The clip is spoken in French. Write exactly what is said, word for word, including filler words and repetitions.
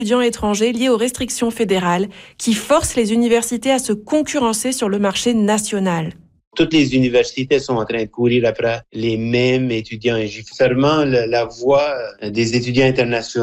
étudiants étrangers liés aux restrictions fédérales qui forcent les universités à se concurrencer sur le marché national. Toutes les universités sont en train de courir après les mêmes étudiants. Et j'ai seulement la, la voix des étudiants internationaux